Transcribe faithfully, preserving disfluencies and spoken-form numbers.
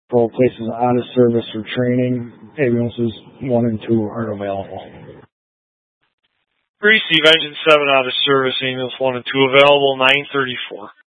Patrol places out of service for training. Ambulances one and two are available. Receive engine seven out of service, ambulance one and two available, nine thirty-four.